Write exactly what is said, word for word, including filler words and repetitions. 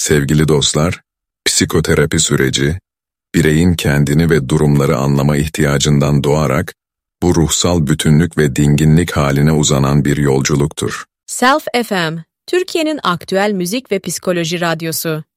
Sevgili dostlar, psikoterapi süreci, bireyin kendini ve durumları anlama ihtiyacından doğarak, bu ruhsal bütünlük ve dinginlik haline uzanan bir yolculuktur. Self F M, Türkiye'nin aktüel müzik ve psikoloji radyosu.